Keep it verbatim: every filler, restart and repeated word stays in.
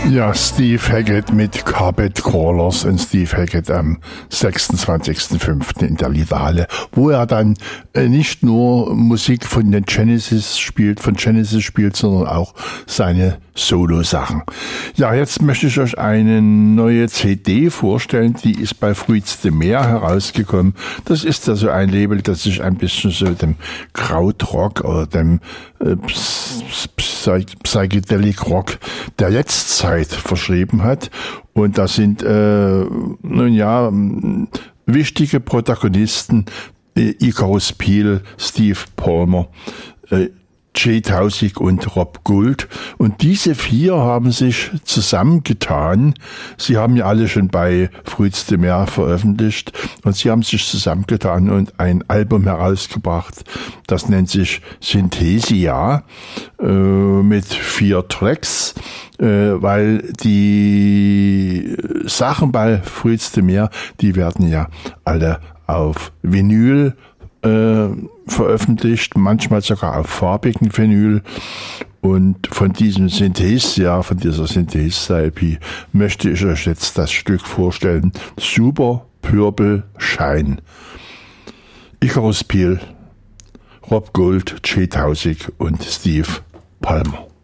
Ja, Steve Hackett mit Carpet Crawlers und Steve Hackett am sechsundzwanzigsten fünften in der Lidale, wo er dann äh, nicht nur Musik von den Genesis spielt, von Genesis spielt, sondern auch seine Solo-Sachen. Ja, jetzt möchte ich euch eine neue C D vorstellen, die ist bei Fruits de Mer herausgekommen. Das ist also ein Label, das sich ein bisschen so dem Krautrock oder dem äh, Psy Psychedelic Rock der Jetztzeit verschrieben hat. Und da sind, äh, nun ja, wichtige Protagonisten, äh, Icarus Peel, Steve Palmer, äh, Jay Tausig und Rob Gould. Und diese vier haben sich zusammengetan. Sie haben ja alle schon bei Fruits de Mer veröffentlicht. Und sie haben sich zusammengetan und ein Album herausgebracht. Das nennt sich Synthesia, äh, mit vier Tracks. Äh, weil die Sachen bei Fruits de Mer, die werden ja alle auf Vinyl Äh, veröffentlicht, manchmal sogar auf farbigen Vinyl. Und von diesem Synthesia, von dieser Synthesia-L P möchte ich euch jetzt das Stück vorstellen. Super Purple Shine. Icarus Peel, Rob Gould, Jay Tausig und Steve Palmer.